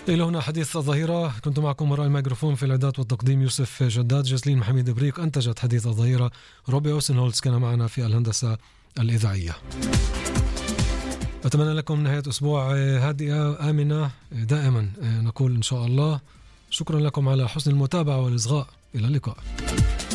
إلى هنا حديث الظهيرة، كنت معكم وراء الميكروفون في الإعداد والتقديم يوسف جداد. جسلين محمد بريك أنتجت حديث الظهيرة. روبي أوسنهولز كان معنا في الهندسة الإذاعية. أتمنى لكم نهاية أسبوع هادئة آمنة دائما، نقول إن شاء الله. شكرا لكم على حسن المتابعة والإصغاء. إلى اللقاء.